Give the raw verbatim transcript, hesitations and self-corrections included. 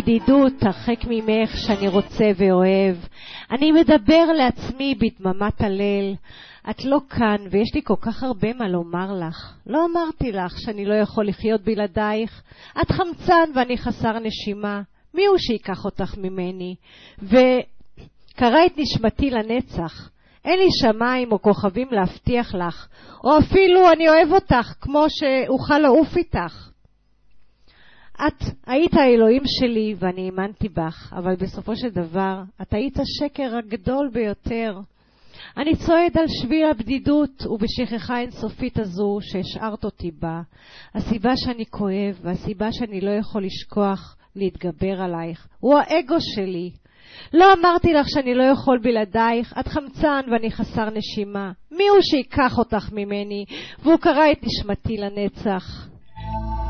בבדידות, הרחק ממך שאני רוצה ואוהב. אני מדבר לעצמי בדממת הליל. את לא כאן ויש לי כל כך הרבה מה לומר לך. לא אמרתי לך שאני לא יכול לחיות בלעדייך. את חמצן ואני חסר נשימה. מי הוא שיקח אותך ממני? וקרא את נשמתי לנצח. אין לי שמיים או כוכבים להבטיח לך, או אפילו אני אוהב אותך כמו שאוכל לעוף איתך. את היית האלוהים שלי ואני האמנתי בך, אבל בסופו של דבר את היית השקר הגדול ביותר. אני צועד על שביל הבדידות ובשכחה אינסופית הזו שהשארת אותי בה. הסיבה שאני כואב והסיבה שאני לא יכול לשכוח להתגבר עלייך הוא האגו שלי. לא אמרתי לך שאני לא יכול בלעדייך, את חמצן ואני חסר נשימה. מי הוא שיקח אותך ממני? והוא קרא את נשמתי לנצח.